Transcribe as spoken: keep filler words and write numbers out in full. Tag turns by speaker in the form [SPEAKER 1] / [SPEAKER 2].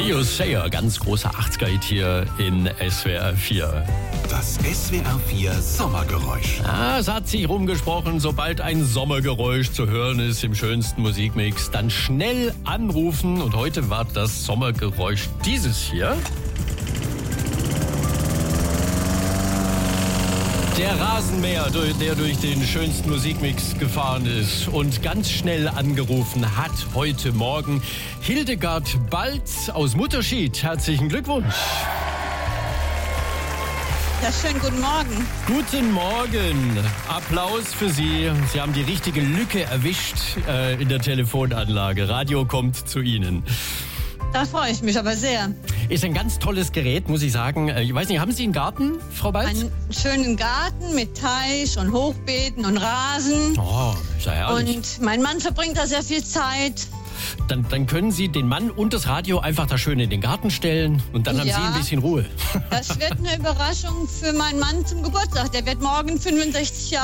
[SPEAKER 1] Leo Sayer, ganz großer achtziger-Hit hier in S W R vier.
[SPEAKER 2] Das S W R vier Sommergeräusch.
[SPEAKER 1] Ah, es hat sich rumgesprochen, sobald ein Sommergeräusch zu hören ist im schönsten Musikmix, dann schnell anrufen. Und heute war das Sommergeräusch dieses hier. Der Rasenmäher, der durch den schönsten Musikmix gefahren ist und ganz schnell angerufen hat heute Morgen Hildegard Balz aus Mutterschied. Herzlichen Glückwunsch.
[SPEAKER 3] Ja, schönen guten Morgen.
[SPEAKER 1] Guten Morgen. Applaus für Sie. Sie haben die richtige Lücke erwischt äh, in der Telefonanlage. Radio kommt zu Ihnen.
[SPEAKER 3] Da freue ich mich aber sehr.
[SPEAKER 1] Ist ein ganz tolles Gerät, muss ich sagen. Ich weiß nicht, haben Sie einen Garten, Frau Balz?
[SPEAKER 3] Einen schönen Garten mit Teich und Hochbeeten und Rasen.
[SPEAKER 1] Oh, ist ja herrlich.
[SPEAKER 3] Und mein Mann verbringt da sehr viel Zeit.
[SPEAKER 1] Dann, dann können Sie den Mann und das Radio einfach da schön in den Garten stellen und dann haben
[SPEAKER 3] Ja.
[SPEAKER 1] Sie ein bisschen Ruhe.
[SPEAKER 3] Das wird eine Überraschung für meinen Mann zum Geburtstag. Der wird morgen fünfundsechzig Jahre